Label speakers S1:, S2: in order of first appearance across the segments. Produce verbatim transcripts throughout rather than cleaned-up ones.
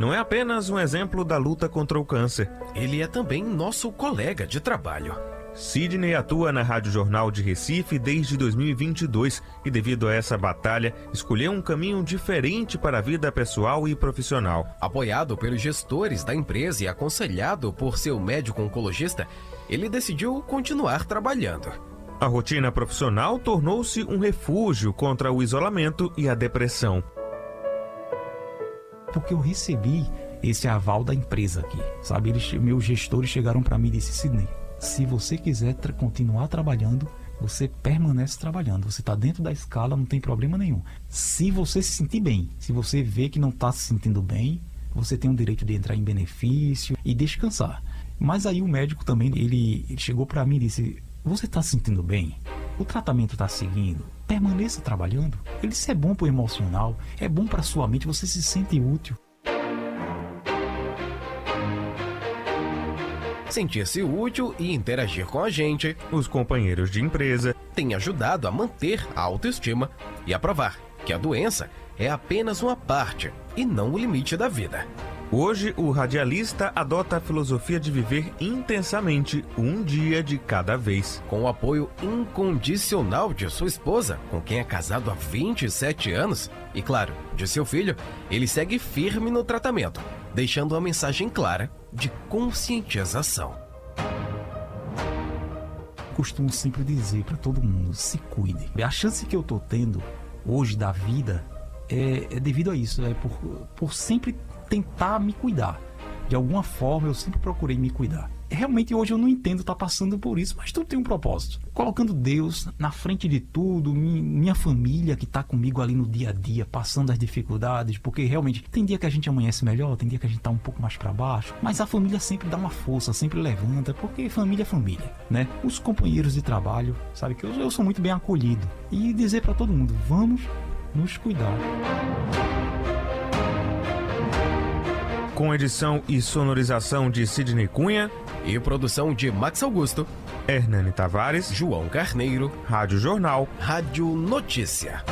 S1: não é apenas um exemplo da luta contra o câncer.
S2: Ele é também nosso colega de trabalho.
S1: Sidney atua na Rádio Jornal de Recife desde dois mil e vinte e dois e, devido a essa batalha, escolheu um caminho diferente para a vida pessoal e profissional.
S2: Apoiado pelos gestores da empresa e aconselhado por seu médico oncologista, ele decidiu continuar trabalhando.
S1: A rotina profissional tornou-se um refúgio contra o isolamento e a depressão.
S3: Porque eu recebi esse aval da empresa aqui, sabe? Eles, meus gestores chegaram para mim e disseram: Sidney, se você quiser tra- continuar trabalhando, você permanece trabalhando. Você está dentro da escala, não tem problema nenhum. Se você se sentir bem, se você vê que não está se sentindo bem, você tem o direito de entrar em benefício e descansar. Mas aí o médico também, ele, ele chegou para mim e disse: você está se sentindo bem? O tratamento está seguindo? Permaneça trabalhando. Ele disse: é bom para o emocional, é bom para a sua mente, você se sente útil.
S2: Sentir-se útil e interagir com a gente,
S1: os companheiros de empresa,
S2: tem ajudado a manter a autoestima e a provar que a doença é apenas uma parte e não o limite da vida.
S1: Hoje, o radialista adota a filosofia de viver intensamente, um dia de cada vez.
S2: Com o apoio incondicional de sua esposa, com quem é casado há vinte e sete anos, e claro, de seu filho, ele segue firme no tratamento, deixando uma mensagem clara de conscientização.
S3: Costumo sempre dizer para todo mundo: se cuide. A chance que eu tô tendo hoje da vida é, é devido a isso, é por, por sempre tentar me cuidar. De alguma forma eu sempre procurei me cuidar. Realmente hoje eu não entendo estar passando por isso, mas tudo tem um propósito. Colocando Deus na frente de tudo, minha família que está comigo ali no dia a dia, passando as dificuldades, porque realmente tem dia que a gente amanhece melhor, tem dia que a gente está um pouco mais para baixo, mas a família sempre dá uma força, sempre levanta, porque família é família, né? Os companheiros de trabalho, sabe que eu, eu sou muito bem acolhido. E dizer para todo mundo: vamos nos cuidar.
S1: Com edição e sonorização de Sidney Cunha
S2: e produção de Max Augusto,
S1: Hernani Tavares,
S2: João Carneiro,
S1: Rádio Jornal,
S2: Rádio Notícia.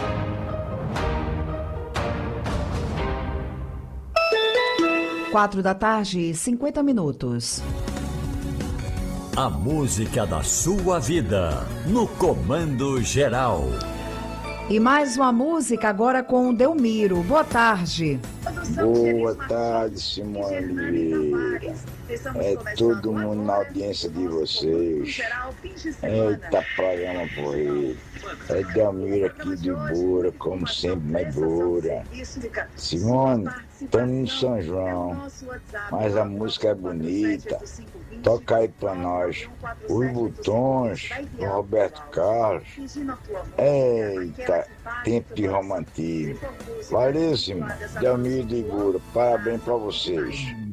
S4: Quatro da tarde, cinquenta minutos.
S5: A música da sua vida, no Comando Geral.
S4: E mais uma música agora com o Delmiro. Boa tarde.
S6: Boa tarde, Simone Oliveira. É todo mundo na audiência de vocês. Eita, programa porreiro. É Delmiro aqui de Boura, como sempre, mas Boura. Simone, estamos em São João, mas a música é bonita. Toca aí pra nós Os Botões, do Roberto Carlos. Eita, tempo de romantismo. Valeu, Simone. Delmiro de Boura, parabéns pra vocês.